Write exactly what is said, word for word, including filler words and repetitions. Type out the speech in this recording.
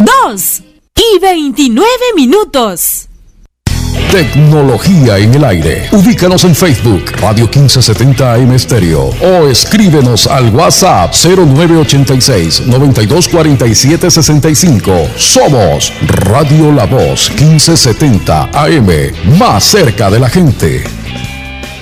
dos y veintinueve minutos. Tecnología en el aire. Ubícanos en Facebook, Radio quince setenta A M Estéreo, o escríbenos al WhatsApp cero nueve ochenta y seis, noventa y dos cuarenta y siete sesenta y cinco. Somos Radio La Voz quince setenta A M, más cerca de la gente.